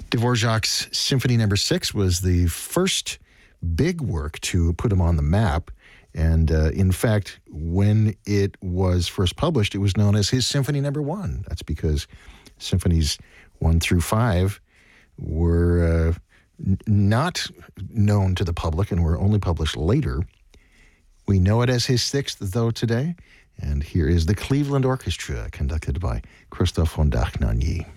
Dvorak's Symphony No. 6 was the first big work to put him on the map. And in fact, when it was first published, it was known as his Symphony No. 1. That's because symphonies 1 through 5 were not known to the public and were only published later. We know it as his 6th, though, today. And here is the Cleveland Orchestra, conducted by Christophe von Dach-Nagny.